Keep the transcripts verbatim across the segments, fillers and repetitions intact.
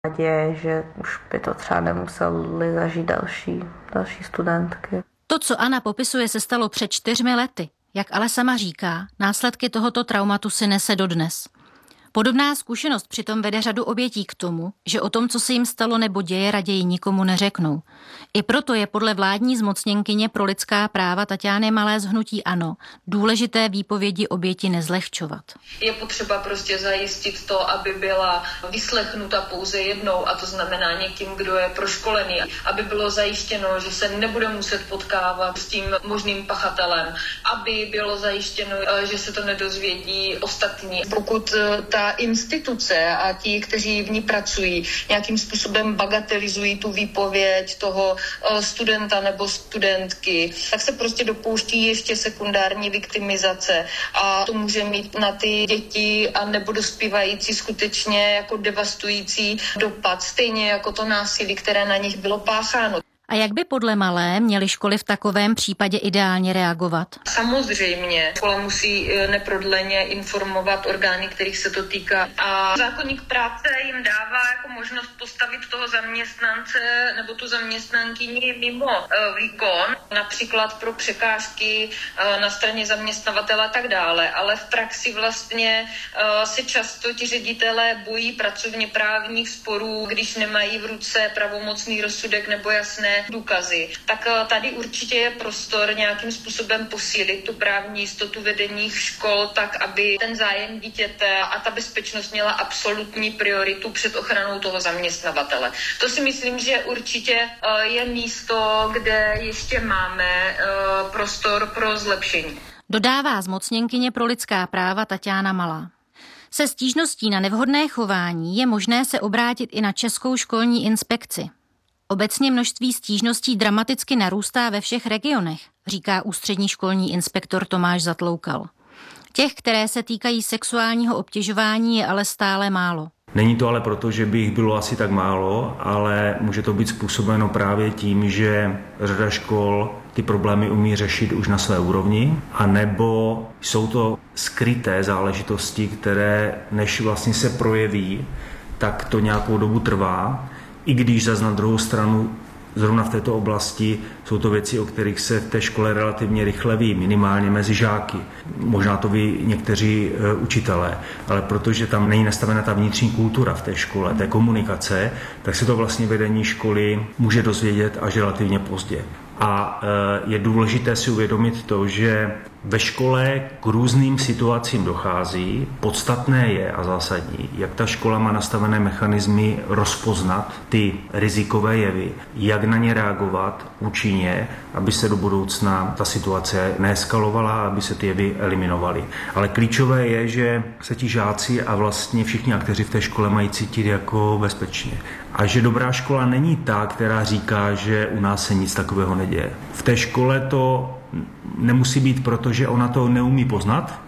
Je, že už by to třeba nemuseli zažít další, další studentky. To, co Anna popisuje, se stalo před čtyřmi lety. Jak ale sama říká, následky tohoto traumatu si nese dodnes. Podobná zkušenost přitom vede řadu obětí k tomu, že o tom, co se jim stalo nebo děje, raději nikomu neřeknou. I proto je podle vládní zmocněnkyně pro lidská práva Taťány Malé z hnutí ANO důležité výpovědi oběti nezlehčovat. Je potřeba prostě zajistit to, aby byla vyslechnuta pouze jednou, a to znamená někým, kdo je proškolený, aby bylo zajištěno, že se nebude muset potkávat s tím možným pachatelem, aby bylo zajištěno, že se to nedozvědí ostatní. Pokud ta instituce a ti, kteří v ní pracují, nějakým způsobem bagatelizují tu výpověď toho studenta nebo studentky, tak se prostě dopouští ještě sekundární viktimizace a to může mít na ty děti a nebo dospívající skutečně jako devastující dopad, stejně jako to násilí, které na nich bylo pácháno. A jak by podle Malé měly školy v takovém případě ideálně reagovat? Samozřejmě, škola musí neprodleně informovat orgány, kterých se to týká. A zákoník práce jim dává jako možnost postavit toho zaměstnance nebo tu zaměstnankyni mimo výkon, například pro překážky na straně zaměstnavatele a tak dále. Ale v praxi vlastně se často ti ředitelé bojí pracovně právních sporů, když nemají v ruce pravomocný rozsudek nebo jasné důkazy. Tak tady určitě je prostor nějakým způsobem posílit tu právní jistotu vedení škol tak, aby ten zájem dítěte a ta bezpečnost měla absolutní prioritu před ochranou toho zaměstnavatele. To si myslím, že určitě je místo, kde ještě máme prostor pro zlepšení. Dodává zmocněnkyně pro lidská práva Taťána Malá. Se stížností na nevhodné chování je možné se obrátit i na Českou školní inspekci. Obecně množství stížností dramaticky narůstá ve všech regionech, říká ústřední školní inspektor Tomáš Zatloukal. Těch, které se týkají sexuálního obtěžování, je ale stále málo. Není to ale proto, že by jich bylo asi tak málo, ale může to být způsobeno právě tím, že řada škol ty problémy umí řešit už na své úrovni, anebo jsou to skryté záležitosti, které než vlastně se projeví, tak to nějakou dobu trvá. I když zas na druhou stranu zrovna v této oblasti jsou to věci, o kterých se v té škole relativně rychle ví, minimálně mezi žáky. Možná to ví někteří e, učitelé, ale protože tam není nastavena ta vnitřní kultura v té škole, té komunikace, tak se to vlastně vedení školy může dozvědět až relativně pozdě. A je důležité si uvědomit to, že ve škole k různým situacím dochází. Podstatné je a zásadní, jak ta škola má nastavené mechanismy rozpoznat ty rizikové jevy, jak na ně reagovat účinně, aby se do budoucna ta situace neeskalovala, aby se ty jevy eliminovaly. Ale klíčové je, že se ti žáci a vlastně všichni aktéři v té škole mají cítit jako bezpečně. A že dobrá škola není ta, která říká, že u nás se nic takového neděje. V té škole to nemusí být proto, že ona to neumí poznat,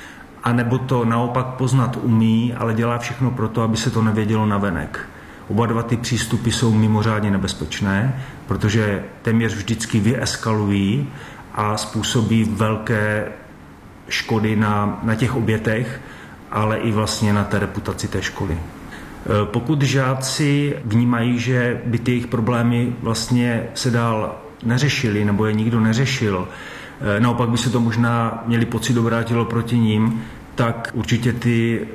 anebo to naopak poznat umí, ale dělá všechno proto, aby se to nevědělo navenek. Oba dva ty přístupy jsou mimořádně nebezpečné, protože téměř vždycky vyeskalují a způsobí velké škody na, na těch obětech, ale i vlastně na té reputaci té školy. Pokud žáci vnímají, že by ty jejich problémy vlastně se dál neřešili nebo je nikdo neřešil, naopak by se to možná měli pocit obrátilo proti ním, tak určitě ty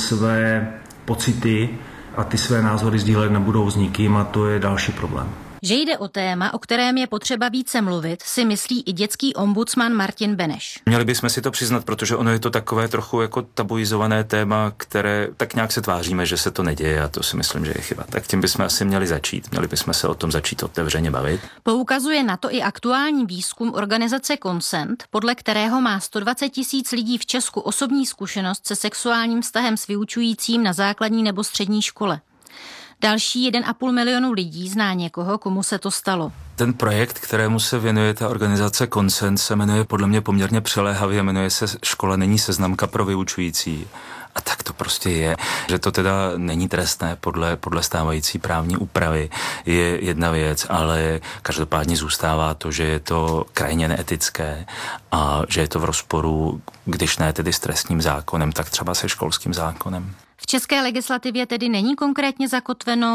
své pocity a ty své názory sdílet nebudou s nikým a to je další problém. Že jde o téma, o kterém je potřeba více mluvit, si myslí i dětský ombudsman Martin Beneš. Měli bychom si to přiznat, protože ono je to takové trochu jako tabuizované téma, které tak nějak se tváříme, že se to neděje a to si myslím, že je chyba. Tak tím bychom asi měli začít. Měli bychom se o tom začít otevřeně bavit. Poukazuje na to i aktuální výzkum organizace Consent, podle kterého má sto dvacet tisíc lidí v Česku osobní zkušenost se sexuálním vztahem s vyučujícím na základní nebo střední škole. Další jeden a půl milionu lidí zná někoho, komu se to stalo. Ten projekt, kterému se věnuje ta organizace Consent, se jmenuje podle mě poměrně přiléhavě, jmenuje se Škola není seznamka pro vyučující. A tak to prostě je. Že to teda není trestné podle, podle stávající právní úpravy je jedna věc, ale každopádně zůstává to, že je to krajně neetické a že je to v rozporu, když ne tedy s trestním zákonem, tak třeba se školským zákonem. V české legislativě tedy není konkrétně zakotveno,